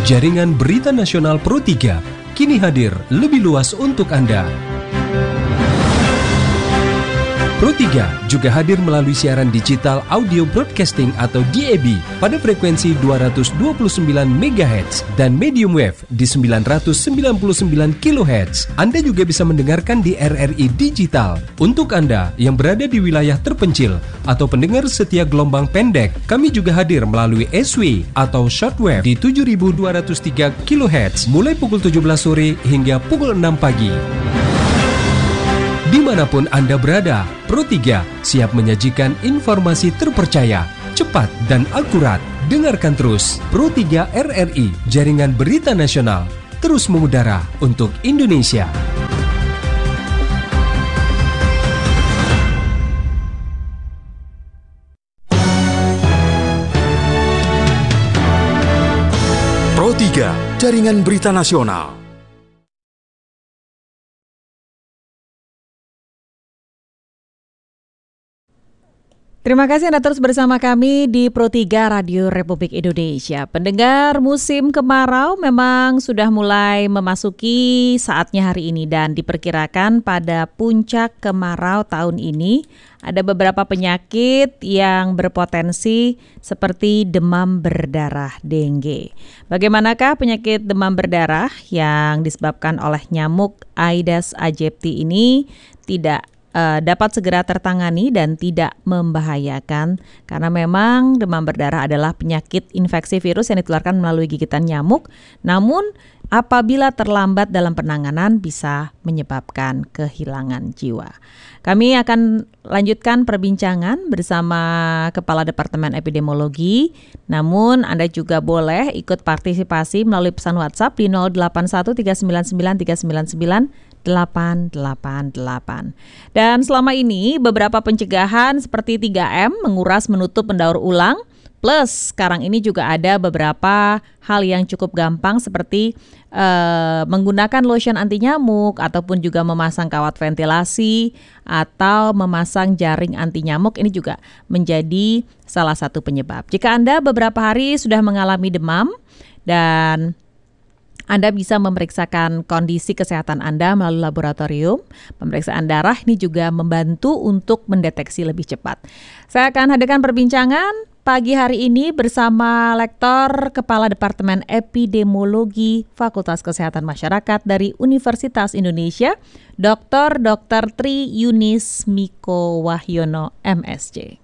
Jaringan Berita Nasional Pro 3 kini hadir lebih luas untuk Anda. Pro 3 juga hadir melalui siaran digital audio broadcasting atau DAB pada frekuensi 229 MHz dan medium wave di 999 kHz. Anda juga bisa mendengarkan di RRI Digital. Untuk Anda yang berada di wilayah terpencil atau pendengar setia gelombang pendek, kami juga hadir melalui SW atau shortwave di 7203 kHz mulai pukul 17 sore hingga pukul 6 pagi. Dimanapun Anda berada, Pro 3 siap menyajikan informasi terpercaya, cepat dan akurat. Dengarkan terus Pro 3 RRI, Jaringan Berita Nasional, terus mengudara untuk Indonesia. Pro 3, Jaringan Berita Nasional. Terima kasih Anda terus bersama kami di Pro 3 Radio Republik Indonesia. Pendengar, musim kemarau memang sudah mulai memasuki saatnya hari ini dan diperkirakan pada puncak kemarau tahun ini ada beberapa penyakit yang berpotensi seperti demam berdarah dengue. Bagaimanakah penyakit demam berdarah yang disebabkan oleh nyamuk Aedes aegypti ini tidak dapat segera tertangani dan tidak membahayakan karena memang demam berdarah adalah penyakit infeksi virus yang ditularkan melalui gigitan nyamuk, namun apabila terlambat dalam penanganan bisa menyebabkan kehilangan jiwa. Kami akan lanjutkan perbincangan bersama Kepala Departemen Epidemiologi, namun Anda juga boleh ikut partisipasi melalui pesan WhatsApp di 0813993988. Dan selama ini beberapa pencegahan seperti 3M, menguras, menutup, mendaur ulang, plus sekarang ini juga ada beberapa hal yang cukup gampang seperti menggunakan lotion anti nyamuk ataupun juga memasang kawat ventilasi atau memasang jaring anti nyamuk. Ini juga menjadi salah satu penyebab. Jika Anda beberapa hari sudah mengalami demam dan Anda bisa memeriksakan kondisi kesehatan Anda melalui laboratorium. Pemeriksaan darah ini juga membantu untuk mendeteksi lebih cepat. Saya akan hadirkan perbincangan pagi hari ini bersama Lektor Kepala Departemen Epidemiologi Fakultas Kesehatan Masyarakat dari Universitas Indonesia, Dr. Tri Yunis Miko Wahyono, MSc.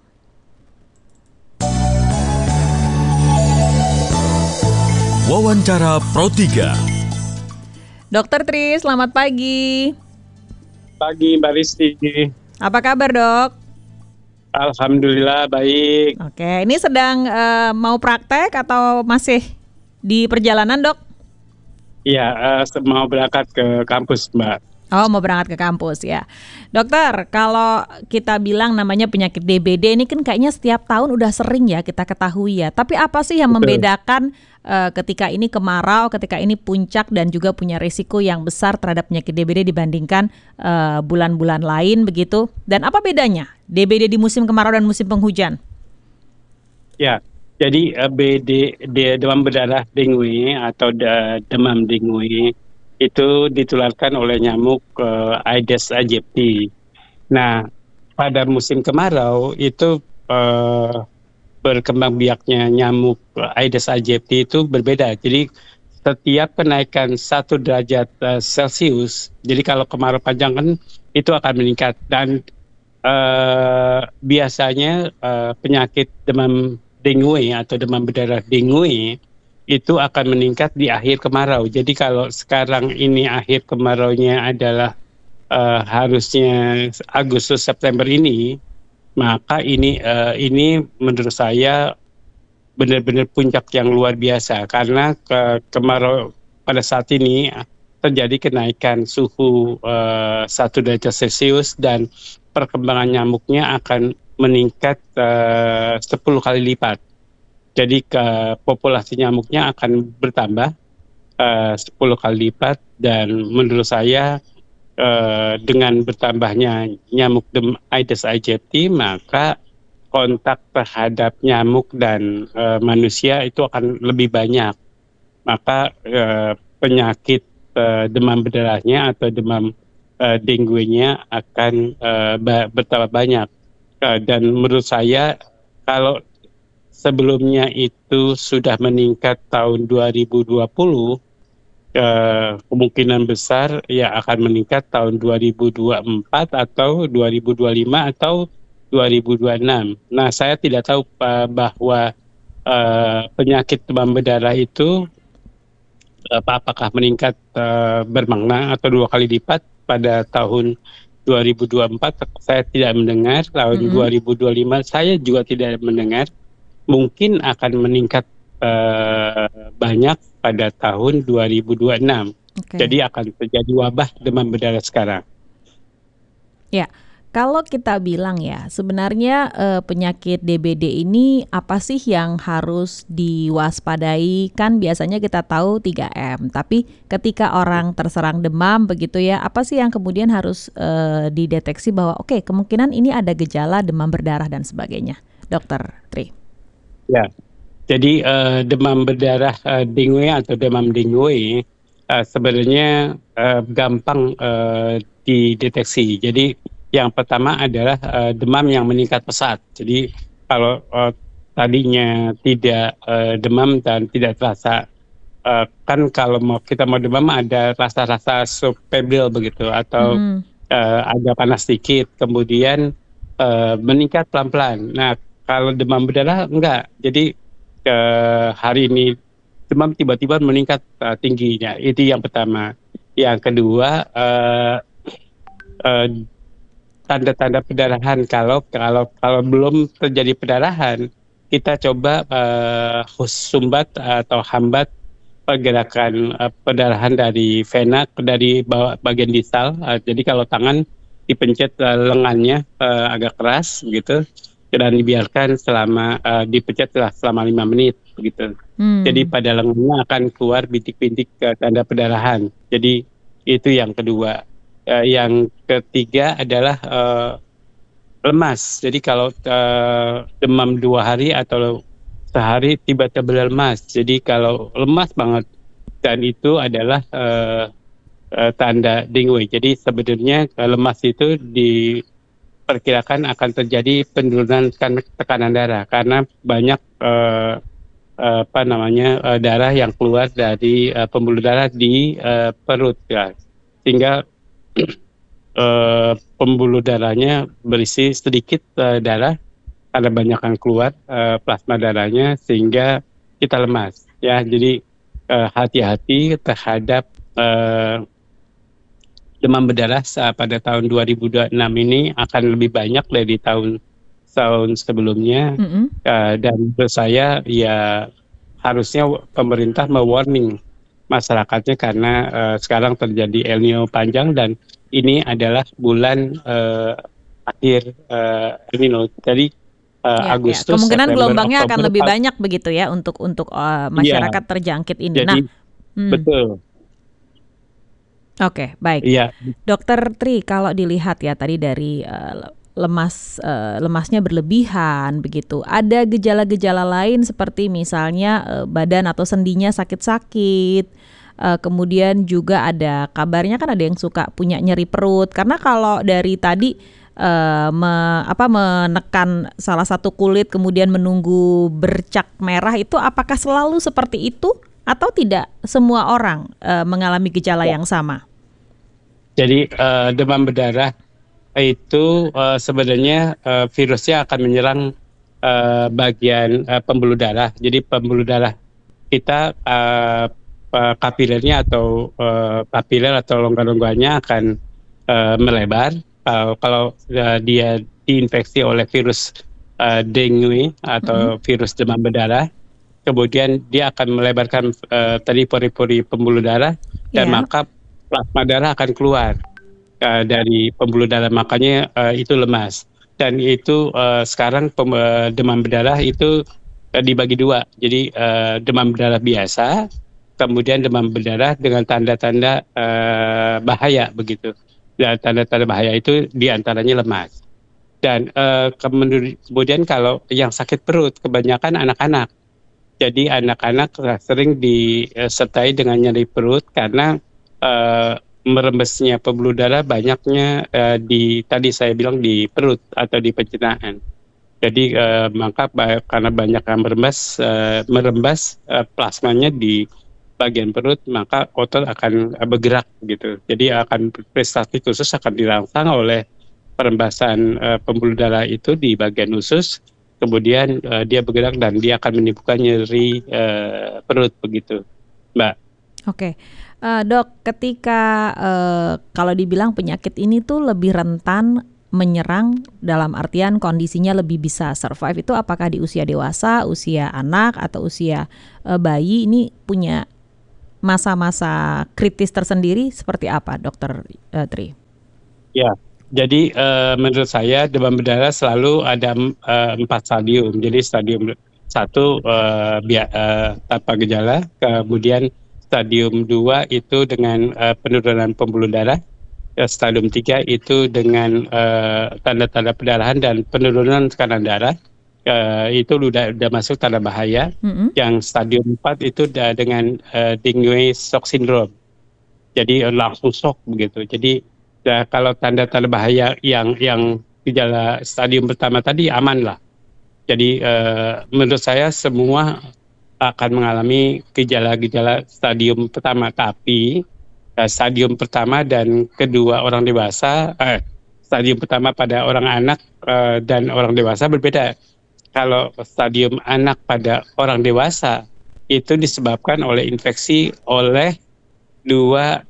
Wawancara Pro 3. Dr. Tri, selamat pagi. Pagi Mbak Risti. Apa kabar, Dok? Alhamdulillah baik. Oke, ini sedang mau praktek atau masih di perjalanan, Dok? Iya, mau berangkat ke kampus, Mbak. Oh, mau berangkat ke kampus ya. Dokter, kalau kita bilang namanya penyakit DBD ini kan kayaknya setiap tahun udah sering ya kita ketahui ya. Tapi apa sih yang membedakan ketika ini kemarau, ketika ini puncak dan juga punya risiko yang besar terhadap penyakit DBD dibandingkan bulan-bulan lain begitu? Dan apa bedanya DBD di musim kemarau dan musim penghujan? Ya, jadi demam berdarah dengue atau demam dengue itu ditularkan oleh nyamuk Aedes aegypti. Nah, pada musim kemarau itu berkembang biaknya nyamuk Aedes aegypti itu berbeda. Jadi setiap kenaikan 1 derajat Celcius, jadi kalau kemarau panjang kan itu akan meningkat dan biasanya penyakit demam dengue atau demam berdarah dengue itu akan meningkat di akhir kemarau. Jadi kalau sekarang ini akhir kemaraunya adalah harusnya Agustus September ini, maka ini menurut saya benar-benar puncak yang luar biasa karena kemarau pada saat ini terjadi kenaikan suhu 1 derajat Celcius dan perkembangan nyamuknya akan meningkat 10 kali lipat. Jadi populasi nyamuknya akan bertambah 10 kali lipat dan menurut saya dengan bertambahnya nyamuk Aedes aegypti maka kontak terhadap nyamuk dan manusia itu akan lebih banyak. maka penyakit demam berdarahnya atau demam dengue-nya akan bertambah banyak. Dan menurut saya kalau sebelumnya itu sudah meningkat tahun 2020, kemungkinan besar ya akan meningkat tahun 2024 atau 2025 atau 2026. Nah, saya tidak tahu bahwa penyakit demam berdarah itu apakah meningkat bermakna atau 2 kali lipat pada tahun 2024. Saya tidak mendengar. Tahun 2025 saya juga tidak mendengar. Mungkin akan meningkat banyak pada tahun 2026. Jadi akan terjadi wabah demam berdarah sekarang. Ya, kalau kita bilang ya, sebenarnya penyakit DBD ini apa sih yang harus diwaspadai? Kan biasanya kita tahu 3M, tapi ketika orang terserang demam begitu ya, apa sih yang kemudian harus dideteksi bahwa oke, kemungkinan ini ada gejala demam berdarah dan sebagainya, Dokter Tri? Ya, jadi demam berdarah dengue atau demam dengue sebenarnya gampang dideteksi. Jadi yang pertama adalah demam yang meningkat pesat. Jadi kalau tadinya tidak demam dan tidak terasa, kan kalau kita mau demam ada rasa-rasa subfebrile begitu atau ada panas sedikit, kemudian meningkat pelan-pelan. Nah, kalau demam berdarah enggak. Jadi hari ini demam tiba-tiba meningkat tingginya. Itu yang pertama. Yang kedua, tanda-tanda pendarahan. Kalau belum terjadi pendarahan, kita coba sumbat atau hambat pergerakan pendarahan dari vena dari bawah bagian distal. Jadi kalau tangan dipencet lengannya agak keras gitu, dan dibiarkan dipencet selama 5 menit begitu. Jadi pada lengannya akan keluar bintik-bintik tanda pendarahan. Jadi itu yang kedua. Yang ketiga adalah lemas. Jadi kalau demam 2 hari atau sehari tiba-tiba lemas. Jadi kalau lemas banget, dan itu adalah tanda dengue. Jadi sebenarnya lemas itu diperkirakan akan terjadi penurunan tekanan darah karena banyak darah yang keluar dari pembuluh darah di perut ya. Sehingga pembuluh darahnya berisi sedikit darah karena banyak yang keluar plasma darahnya sehingga kita lemas ya. Jadi hati-hati terhadap demam berdarah pada tahun 2026 ini akan lebih banyak dari tahun sebelumnya. Dan menurut saya ya harusnya pemerintah mewarning masyarakatnya karena sekarang terjadi El Nino panjang dan ini adalah bulan akhir El Nino. Jadi Agustus, kemungkinan September, gelombangnya Oktober, akan lebih banyak begitu ya untuk masyarakat terjangkit ini. Jadi, betul. Oke, baik. Iya. Dokter Tri, kalau dilihat ya tadi dari lemasnya berlebihan begitu. Ada gejala-gejala lain seperti misalnya badan atau sendinya sakit-sakit. Kemudian juga ada kabarnya kan ada yang suka punya nyeri perut. Karena kalau dari tadi menekan salah satu kulit kemudian menunggu bercak merah itu apakah selalu seperti itu atau tidak semua orang mengalami gejala yang sama? Jadi demam berdarah itu sebenarnya virusnya akan menyerang bagian pembuluh darah. Jadi pembuluh darah kita kapilernya atau papiler atau longga-longganya akan melebar. Kalau dia diinfeksi oleh virus dengue atau virus demam berdarah, kemudian dia akan melebarkan tadi pori-pori pembuluh darah dan maka plasma darah akan keluar dari pembuluh darah, makanya itu lemas. Dan itu sekarang demam berdarah itu dibagi 2. Jadi demam berdarah biasa, kemudian demam berdarah dengan tanda-tanda bahaya begitu. Dan tanda-tanda bahaya itu diantaranya lemas. Dan kemudian kalau yang sakit perut kebanyakan anak-anak. Jadi anak-anak sering disertai dengan nyeri perut karena merembesnya pembuluh darah banyaknya tadi saya bilang di perut atau di pencernaan. Jadi maka karena banyak yang merembas plasmanya di bagian perut, maka otot akan bergerak gitu. Jadi prestasi khusus akan dirangsang oleh perembasan pembuluh darah itu di bagian usus. Kemudian dia bergerak dan dia akan menimbulkan nyeri perut begitu, Mbak. Oke. Dok, ketika kalau dibilang penyakit ini tuh lebih rentan menyerang dalam artian kondisinya lebih bisa survive, itu apakah di usia dewasa, usia anak, atau usia bayi, ini punya masa-masa kritis tersendiri seperti apa, Dokter Tri? Ya, jadi menurut saya demam berdarah selalu ada 4 stadium. Jadi stadium 1 tanpa gejala, kemudian stadium 2 itu dengan penurunan pembuluh darah, stadium 3 itu dengan tanda-tanda perdarahan dan penurunan tekanan darah, itu udah masuk tanda bahaya. Yang stadium 4 itu dengan Dengue shock syndrome, jadi langsung shock begitu. Jadi kalau tanda-tanda bahaya yang gejala stadium pertama tadi aman lah. Jadi menurut saya semua akan mengalami gejala-gejala stadium pertama, tapi stadium pertama dan kedua orang dewasa, stadium pertama pada orang anak dan orang dewasa berbeda. Kalau stadium anak pada orang dewasa itu disebabkan oleh infeksi oleh 2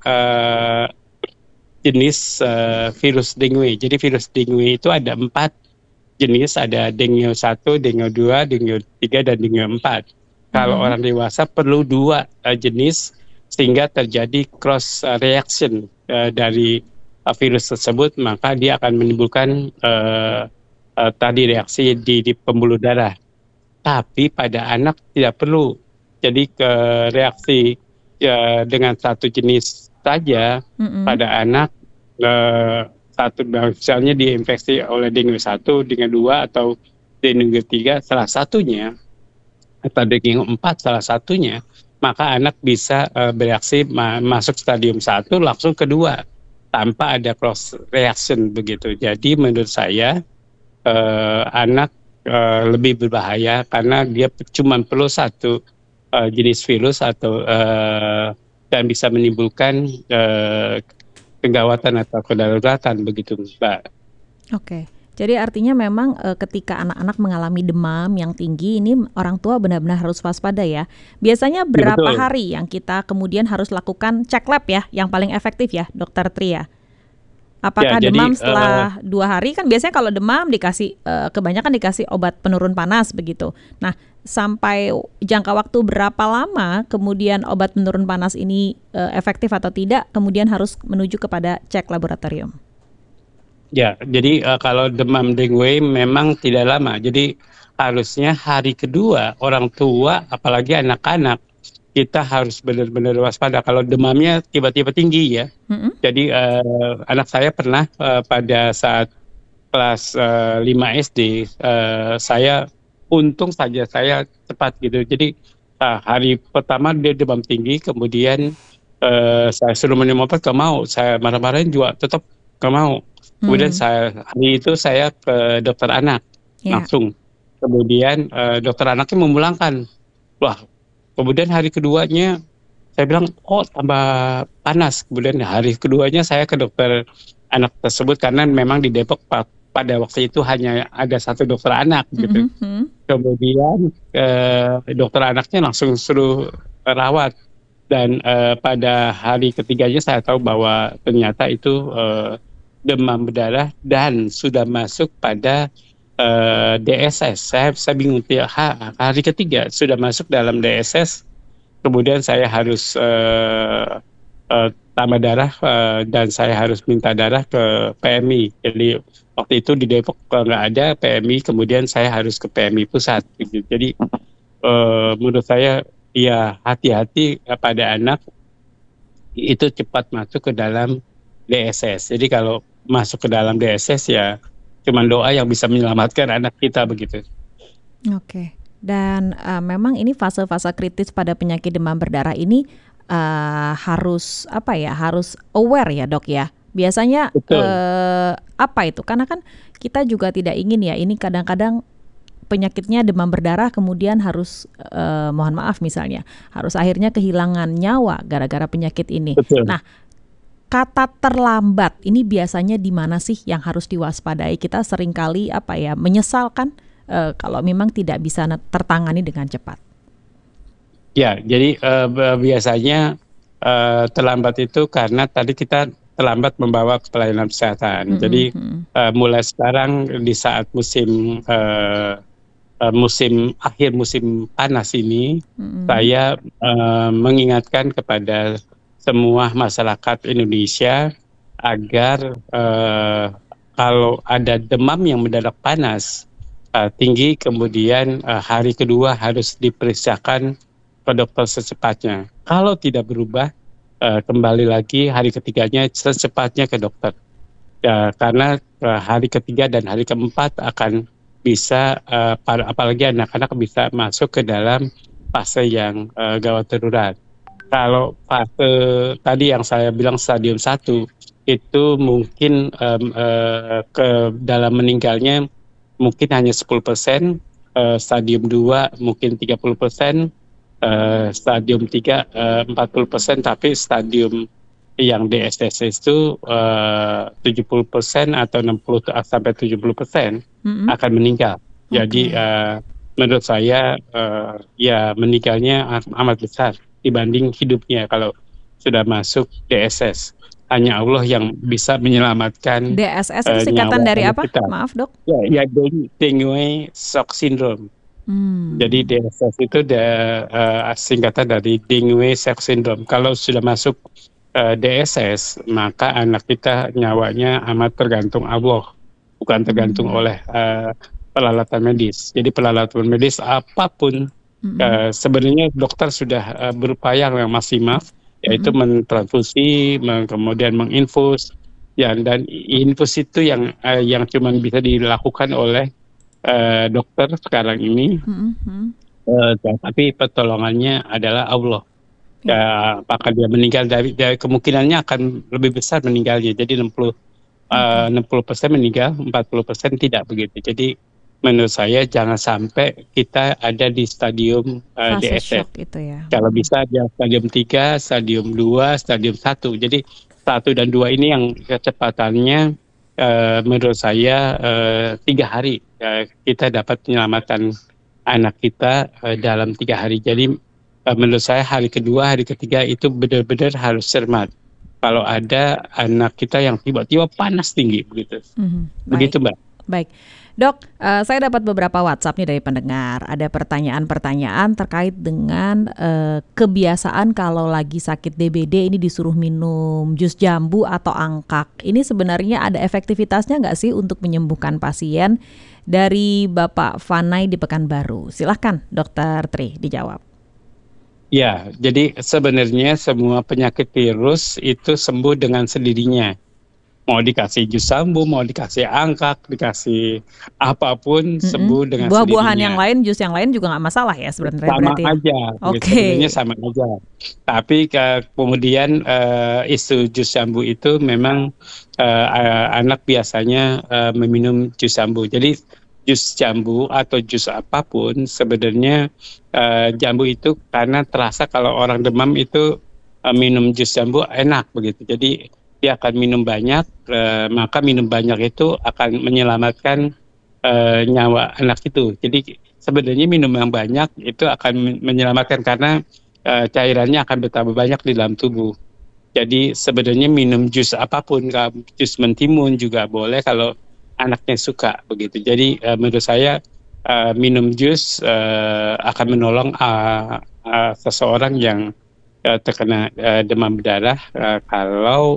jenis virus dengue. Jadi virus dengue itu ada 4 jenis, ada dengue 1, dengue 2, dengue 3, dan dengue 4. Kalau orang dewasa perlu 2 jenis sehingga terjadi cross reaction dari virus tersebut, maka dia akan menimbulkan tadi reaksi di pembuluh darah. Tapi pada anak tidak perlu. Jadi reaksi dengan 1 jenis saja pada anak, misalnya diinfeksi oleh dengue 1, dengue 2, atau dengue 3 salah satunya, atau dengue 4 salah satunya, maka anak bisa bereaksi masuk stadium 1 langsung kedua tanpa ada cross reaction begitu. Jadi menurut saya anak lebih berbahaya karena dia cuma perlu 1 jenis virus atau dan bisa menimbulkan kegawatan atau kedaruratan begitu, Mbak. Oke. Jadi artinya memang ketika anak-anak mengalami demam yang tinggi, ini orang tua benar-benar harus waspada ya. Biasanya berapa hari yang kita kemudian harus lakukan cek lab ya, yang paling efektif ya, Dokter Tri ya? Apakah demam setelah 2 hari? Kan biasanya kalau demam dikasih kebanyakan dikasih obat penurun panas begitu. Nah, sampai jangka waktu berapa lama kemudian obat penurun panas ini efektif atau tidak, kemudian harus menuju kepada cek laboratorium? Ya, jadi kalau demam dengue memang tidak lama. Jadi harusnya hari kedua orang tua, apalagi anak-anak, kita harus benar-benar waspada kalau demamnya tiba-tiba tinggi ya. Jadi anak saya pernah pada saat kelas 5 SD, saya untung saja saya cepat gitu. Jadi hari pertama dia demam tinggi, kemudian saya suruh minum obat, gak mau. Saya marah-marahin juga tetap gak mau. Kemudian hari itu saya ke dokter anak langsung. Kemudian dokter anaknya memulangkan. Wah, kemudian hari keduanya saya bilang, tambah panas. Kemudian hari keduanya saya ke dokter anak tersebut karena memang di Depok pada waktu itu hanya ada 1 dokter anak gitu. Kemudian dokter anaknya langsung suruh rawat. Dan pada hari ketiganya saya tahu bahwa ternyata itu demam berdarah dan sudah masuk pada DSS. Saya bingung, hari ketiga sudah masuk dalam DSS. Kemudian saya harus tambah darah dan saya harus minta darah ke PMI. Jadi waktu itu di Depok nggak ada PMI, kemudian saya harus ke PMI pusat. Gitu. Jadi menurut saya ya hati-hati pada anak itu cepat masuk ke dalam DSS. Jadi kalau masuk ke dalam DSS ya cuma doa yang bisa menyelamatkan anak kita begitu. Oke. Dan memang ini fase-fase kritis pada penyakit demam berdarah ini harus harus aware ya dok ya. Biasanya apa itu? Karena kan kita juga tidak ingin ya ini kadang-kadang penyakitnya demam berdarah kemudian harus mohon maaf misalnya harus akhirnya kehilangan nyawa gara-gara penyakit ini. Betul. Nah, kata terlambat ini biasanya di mana sih yang harus diwaspadai? Kita seringkali menyesalkan kalau memang tidak bisa tertangani dengan cepat. Ya, jadi biasanya terlambat itu karena tadi kita terlambat membawa ke pelayanan kesehatan. Jadi mulai sekarang di saat akhir musim panas ini, saya mengingatkan kepada semua masyarakat Indonesia agar kalau ada demam yang mendadak panas tinggi, kemudian hari kedua harus diperiksakan ke dokter secepatnya. Kalau tidak berubah, kembali lagi hari ketiganya secepatnya ke dokter. Karena hari ketiga dan hari keempat akan bisa, apalagi anak-anak bisa masuk ke dalam fase yang gawat darurat. Kalau fase tadi yang saya bilang stadium 1, itu mungkin ke dalam meninggalnya mungkin hanya 10%, stadium 2 mungkin 30%, stadium 3 40%, tapi stadium yang DSS itu 70% atau 60 sampai 70% akan meninggal. Jadi menurut saya ya meninggalnya amat besar dibanding hidupnya kalau sudah masuk DSS. Hanya Allah yang bisa menyelamatkan. DSS itu singkatan dari apa? Kita. Maaf dok. Ya Dengue Shock Syndrome. Jadi DSS itu singkatan dari Dengue Shock Syndrome. Kalau sudah masuk DSS, maka anak kita nyawanya amat tergantung Allah, bukan tergantung oleh peralatan medis. Jadi peralatan medis apapun, sebenarnya dokter sudah berupaya yang maksimal, yaitu mentransfusi, kemudian menginfus, dan infus itu yang cuma bisa dilakukan oleh dokter sekarang ini, tapi pertolongannya adalah Allah. Apakah dia meninggal dari kemungkinannya akan lebih besar meninggalnya. Jadi 60% meninggal, 40% tidak begitu. Jadi menurut saya jangan sampai kita ada di stadium DSS. Itu ya. Kalau bisa dia stadium 3, stadium 2, stadium 1. Jadi 1 dan 2 ini yang kecepatannya menurut saya 3 hari kita dapat menyelamatkan anak kita dalam 3 hari. Jadi menurut saya hari kedua, hari ketiga itu benar-benar harus cermat. Kalau ada anak kita yang tiba-tiba panas tinggi begitu. Begitu Mbak. Baik. Dok, saya dapat beberapa WhatsApp nih dari pendengar. Ada pertanyaan-pertanyaan terkait dengan kebiasaan kalau lagi sakit DBD ini disuruh minum jus jambu atau angkak. Ini sebenarnya ada efektivitasnya nggak sih untuk menyembuhkan pasien? Dari Bapak Fanai di Pekanbaru. Silahkan Dokter Tri dijawab. Ya, jadi sebenarnya semua penyakit virus itu sembuh dengan sendirinya. Mau dikasih jus jambu, mau dikasih angkak, dikasih apapun sembuh dengan sendirinya. Buah-buahan yang lain, jus yang lain juga nggak masalah ya sebenarnya. Sama berarti. aja, sebenarnya sama aja. Tapi kemudian isu jus jambu itu memang anak biasanya meminum jus jambu. Jadi jus jambu atau jus apapun sebenarnya jambu itu karena terasa kalau orang demam itu minum jus jambu enak begitu. Jadi dia akan minum banyak, maka minum banyak itu akan menyelamatkan nyawa anak itu. Jadi sebenarnya minum yang banyak itu akan menyelamatkan karena cairannya akan bertambah banyak di dalam tubuh. Jadi sebenarnya minum jus apapun, jus mentimun juga boleh kalau anaknya suka begitu. Jadi menurut saya minum jus akan menolong seseorang yang terkena demam berdarah kalau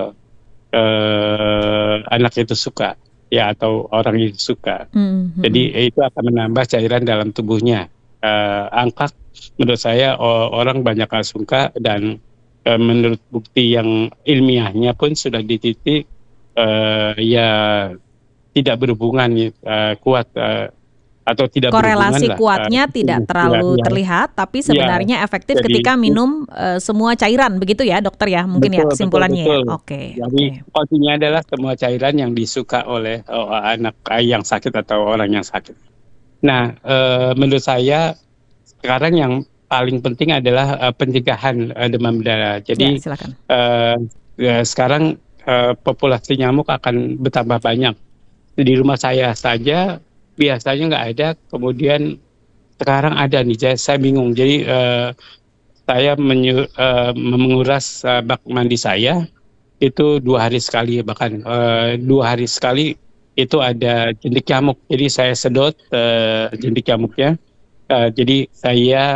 anak itu suka ya atau orang itu suka. Jadi itu akan menambah cairan dalam tubuhnya. Angkak menurut saya orang banyak yang suka dan menurut bukti yang ilmiahnya pun sudah diteliti ya tidak berhubungan kuat atau tidak korelasi berhubungan lah. kuatnya tidak terlalu terlihat, tapi sebenarnya efektif jadi, ketika minum semua cairan, begitu ya dokter ya, mungkin ya kesimpulannya. Betul. Oke. Jadi kuncinya adalah semua cairan yang disuka oleh anak yang sakit atau orang yang sakit. Nah, menurut saya sekarang yang paling penting adalah pencegahan demam berdarah. Jadi silakan. Sekarang populasi nyamuk akan bertambah banyak. Di rumah saya saja biasanya nggak ada, kemudian sekarang ada nih. Saya bingung. Jadi saya menguras bak mandi saya itu 2 hari sekali, bahkan 2 hari sekali itu ada jentik nyamuk. Jadi saya sedot jentik nyamuknya. Jadi saya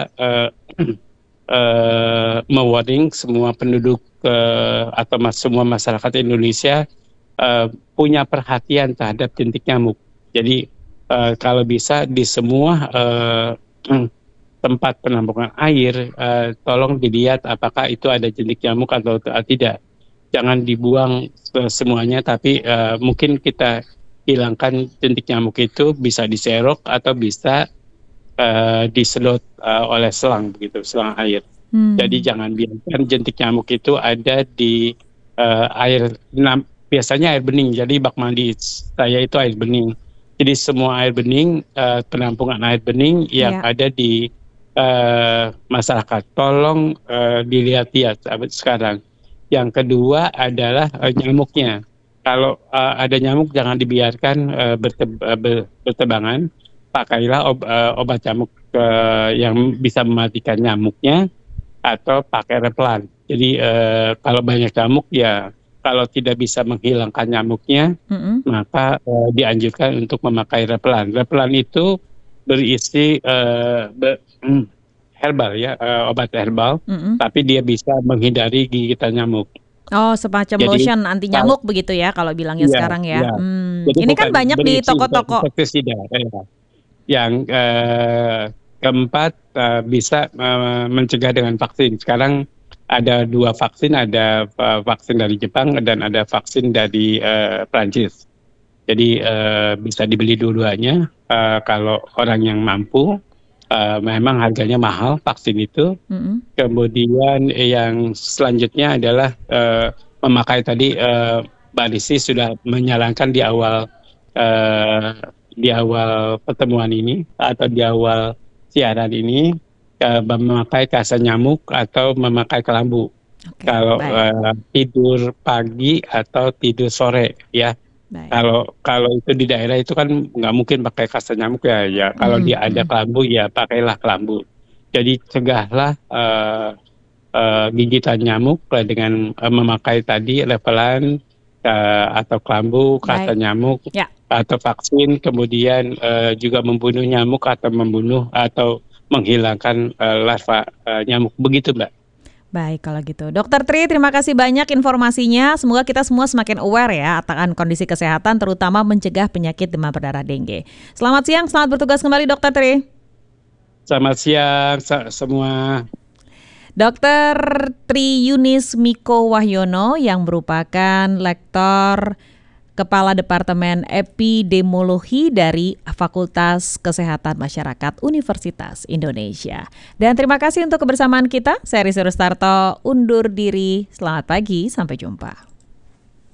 mewarning semua penduduk atau semua masyarakat Indonesia punya perhatian terhadap jentik nyamuk. Jadi kalau bisa di semua tempat penampungan air, tolong dilihat apakah itu ada jentik nyamuk atau tidak. Jangan dibuang semuanya, tapi mungkin kita hilangkan jentik nyamuk itu bisa diserok atau bisa disedot oleh selang, begitu, selang air. Jadi jangan biarkan jentik nyamuk itu ada di air. Biasanya air bening. Jadi bak mandi saya itu air bening. Jadi semua air bening, penampungan air bening yang ada di masyarakat, tolong dilihat-lihat sekarang. Yang kedua adalah nyamuknya. Kalau ada nyamuk jangan dibiarkan bertebangan. Pakailah obat nyamuk yang bisa mematikan nyamuknya atau pakai repelan. Jadi kalau banyak nyamuk ya, kalau tidak bisa menghilangkan nyamuknya, maka dianjurkan untuk memakai repelan. Repelan itu berisi herbal ya, obat herbal, tapi dia bisa menghindari gigitan nyamuk. Oh, semacam lotion anti nyamuk begitu ya kalau bilangnya sekarang ya. Ini kan banyak di toko-toko. Yang keempat bisa mencegah dengan vaksin. Sekarang ada 2 vaksin, ada vaksin dari Jepang dan ada vaksin dari Prancis. Jadi bisa dibeli dua-duanya kalau orang yang mampu. Memang harganya mahal vaksin itu. Kemudian yang selanjutnya adalah memakai tadi Mbak Desi sudah menyarankan di awal pertemuan ini atau di awal siaran ini, memakai kasa nyamuk atau memakai kelambu. Kalau tidur pagi atau tidur sore ya. Kalau itu di daerah itu kan nggak mungkin pakai kasa nyamuk ya. Kalau dia ada kelambu ya pakailah kelambu. Jadi cegahlah gigitan nyamuk dengan memakai tadi repelan atau kelambu, kasa nyamuk atau vaksin, kemudian juga membunuh nyamuk atau membunuh atau menghilangkan larva nyamuk. Begitu, Mbak. Baik kalau gitu. Dokter Tri, terima kasih banyak informasinya. Semoga kita semua semakin aware ya akan kondisi kesehatan, terutama mencegah penyakit demam berdarah dengue. Selamat siang, selamat bertugas kembali Dokter Tri. Selamat siang semua. Dokter Tri Yunis Miko Wahyono yang merupakan Lektor Kepala Departemen Epidemiologi dari Fakultas Kesehatan Masyarakat Universitas Indonesia. Dan terima kasih untuk kebersamaan kita. Saya Rizky Rustarto undur diri. Selamat pagi, sampai jumpa.